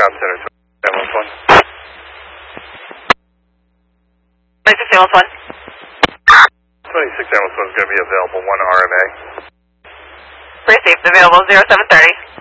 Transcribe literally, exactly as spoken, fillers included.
Scott Center, Ambulance one. twenty-six Ambulance one. twenty-six Ambulance one is going to be available, one R M A. Received, available zero seven thirty.